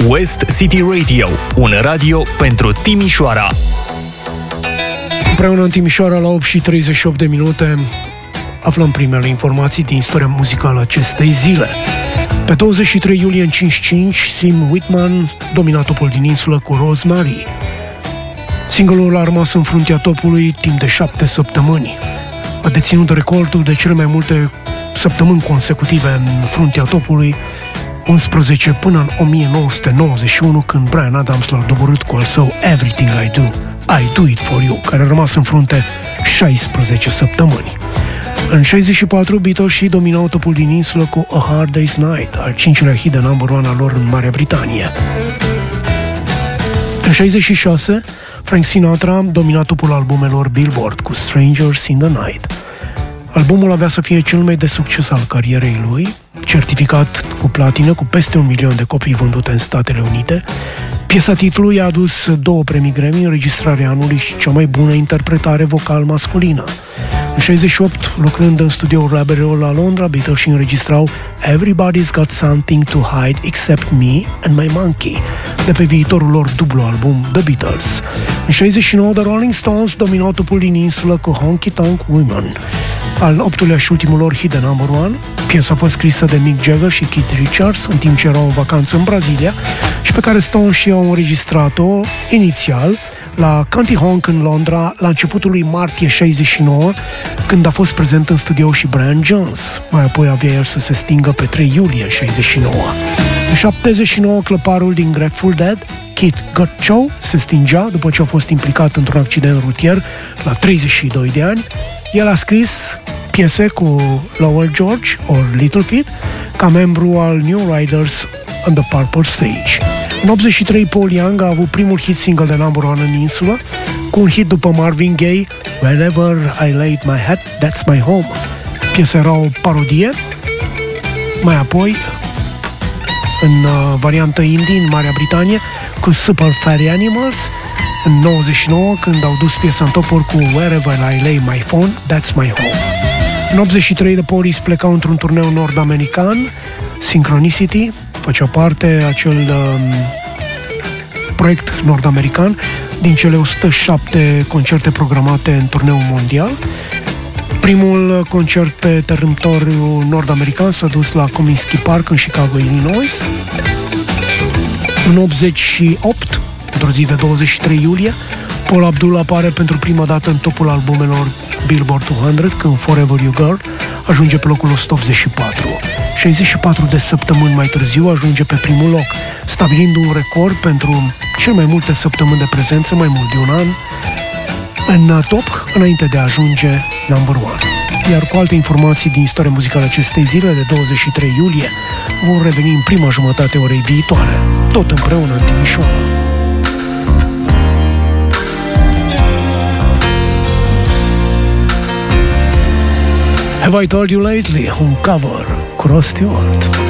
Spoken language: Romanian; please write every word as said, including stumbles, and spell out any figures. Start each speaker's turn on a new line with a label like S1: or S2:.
S1: West City Radio, un radio pentru Timișoara.
S2: Împreună în Timișoara la opt și treizeci și opt de minute aflăm primele informații din istoria muzicală acestei zile. Pe douăzeci și trei iulie în cincizeci și cinci, Slim Whitman domina topul din insulă cu Rosemary. Singurul a rămas în fruntea topului timp de șapte săptămâni. A deținut recordul de cele mai multe săptămâni consecutive în fruntea topului, unsprezece până în o mie nouă sute nouăzeci și unu, când Bryan Adams l-a doborât cu al său Everything I Do, I Do It For You, care a rămas în frunte șaisprezece săptămâni. În șaizeci și patru, Beatles dominau topul din insulă cu A Hard Day's Night, al cincilea hit de number one al lor în Marea Britanie. În șaizeci și șase, Frank Sinatra domina topul albumelor Billboard cu Strangers in the Night. Albumul avea să fie cel mai de succes al carierei lui, certificat cu platină, cu peste un milion de copii vândute în Statele Unite. Piesa titlului a adus două premii Grammy, înregistrarea anului și cea mai bună interpretare vocal masculină. În șaizeci și opt, lucrând în studioul Abbey Road la Londra, Beatles înregistrau Everybody's Got Something to Hide Except Me and My Monkey, de pe viitorul lor dublu album The Beatles. În șaizeci și nouă, The Rolling Stones dominau topul din insulă cu Honky Tonk Woman, al optulea și ultimul lor hit de number one. Piesa a fost scrisă de Mick Jagger și Keith Richards în timp ce erau în vacanță în Brazilia și pe care Stones și au înregistrat-o inițial la County Honk în Londra la începutul lui martie șaizeci și nouă, când a fost prezent în studio și Brian Jones. Mai apoi avea el să se stingă pe trei iulie șaizeci și nouă. În șaptezeci și nouă, clăparul din Grateful Dead, Keith Gutchow, se stingea după ce a fost implicat într-un accident rutier la treizeci și doi de ani. El a scris piese cu Lowell George or Little Feat ca membru al New Riders on the Purple Stage. În optzeci și trei, Paul Young a avut primul hit single de number one în insulă, cu un hit după Marvin Gaye, Wherever I Laid My Head, That's My Home. Piesa era o parodie. Mai apoi, în uh, variantă indie, în Marea Britanie, cu Super Furry Animals, în nouăzeci și nouă, când au dus piesa în topuri cu Wherever I Lay My Phone, That's My Home. În optzeci și trei, The Police plecau într-un turneu nord-american, Synchronicity, făcea parte acel um, proiect nord-american din cele o sută șapte concerte programate în turneul mondial. Primul concert pe teritoriul nord-american s-a dus la Comiskey Park în Chicago, Illinois. În optzeci și opt, într-o zi de douăzeci și trei iulie, Paula Abdul apare pentru prima dată în topul albumelor Billboard două sute, când Forever You Girl ajunge pe locul o sută optzeci și patru. șaizeci și patru de săptămâni mai târziu ajunge pe primul loc, stabilind un record pentru cel mai multe săptămâni de prezență, mai mult de un an, în top, înainte de a ajunge number one. Iar cu alte informații din istoria muzicală acestei zile, de douăzeci și trei iulie, vom reveni în prima jumătate a orei viitoare, tot împreună în Timișoara. Have I Told You Lately? Un cover cu Rod Stewart.